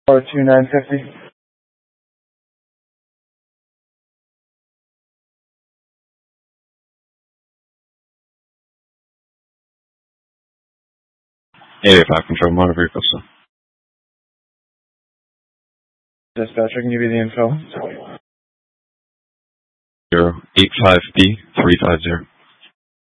2950. Five control motor vehicle, sir. Dispatcher, can give you the info. 085B350.